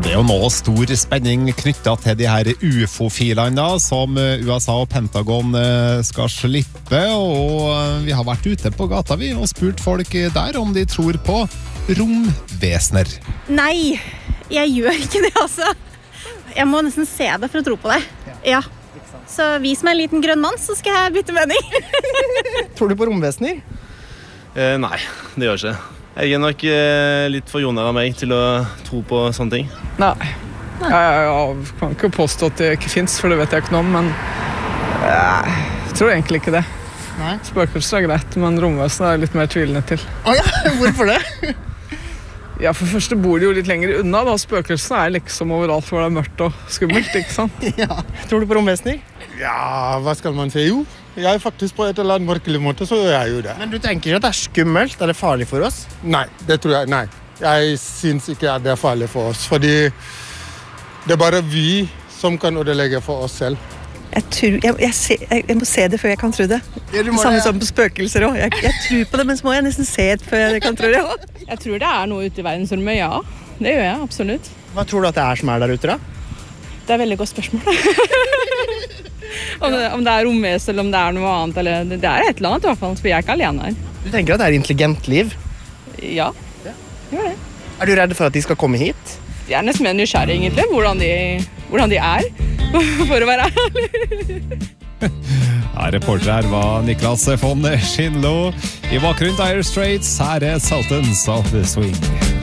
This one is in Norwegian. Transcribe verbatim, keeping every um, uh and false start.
Det er jo nå stor spenning knyttet til de her U F O-filene da, som U S A og Pentagon skal slippe, og vi har vært ute på gata vi og spurt folk der om de tror på romvesener. Nei, jeg gjør ikke det altså. Jeg må nesten se det for å tro på det. Ja. Så vis meg en liten grønn mann, så skal jeg bytte mening. Tror du på romvesener? Eh, nei, det gjør jeg ikke. Jeg er nok eh, litt for joner av meg til å tro på sånne ting. Nei, jeg, jeg, jeg kan ikke påstå at det ikke finnes, for det vet jeg ikke noe om, men jeg tror egentlig ikke det. Nei. Spøkelser er greit, men romvesen er litt mer tvilende til. Å ja, hvorfor det? Ja, for det første bor de jo litt lenger unna, da. Spøkelser er liksom overalt hvor det er mørkt og skummelt, ikke sant? Ja. Tror du på romvesener? Ja, hva skal man si? Jo, jeg er faktisk på et eller annet mørkelig måte, så gjør jeg jo det. Men du tenker ikke at det er skummelt? Er det farlig for oss? Nei, det tror jeg, nei. Jeg synes ikke at det er farlig for oss, fordi det er bare vi som kan ødelegge for oss selv. Jeg, tror, jeg, jeg, ser, jeg, jeg må se det før jeg kan tro det. Ja, du må Samme det, ja. som på spøkelser også. Jeg, jeg tror på det, men så må jeg nesten se det før jeg kan tro det også. Jeg tror det er noe ute i verdensrommet, ja. Det gjør jeg, absolutt. Hva tror du at det er som er der ute da? Det er et veldig godt spørsmål. om, det, om det er romvesen eller om det er noe annet, eller det, det er et eller annet i hvert fall, for jeg er ikke alene her. Du tenker at det er intelligent liv? Ja, ja. Gjør det. Er du redd for at de skal komme hit? Jeg er nesten mer nysgjerrig egentlig, hvordan de, hvordan de er, for å være ærlig. Ja, reporter her var Niklas von Schindlo. I bakgrunnen Dire Straits, her er Sultans of the Swing.